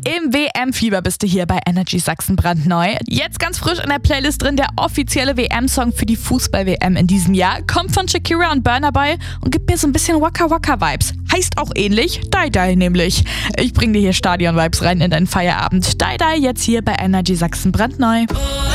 Im WM-Fieber bist du hier bei Energy Sachsen brandneu. Jetzt ganz frisch in der Playlist drin der offizielle WM-Song für die Fußball-WM in diesem Jahr. Kommt von Shakira und Burna Boy und gibt mir so ein bisschen Waka Waka Vibes. Heißt auch ähnlich, Die Die nämlich. Ich bring dir hier Stadion-Vibes rein in deinen Feierabend. Die Die jetzt hier bei Energy Sachsen brandneu.